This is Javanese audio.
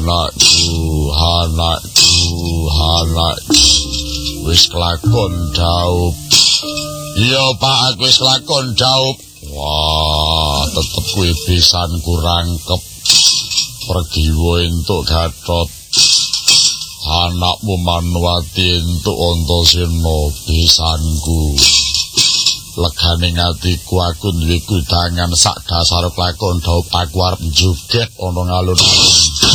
anakku wis kelakon daup. Iya Pak, aku wis kelakon daup. Wah, tetep kuwi pisan kurangkep. Pergiwa entuk Gatot. Anakmu Manwati entuk Antasena pisanku. Legane ngatiku aku duwe kudangan sak dasar kelakon daup aku arep joget ana ngalun-alun.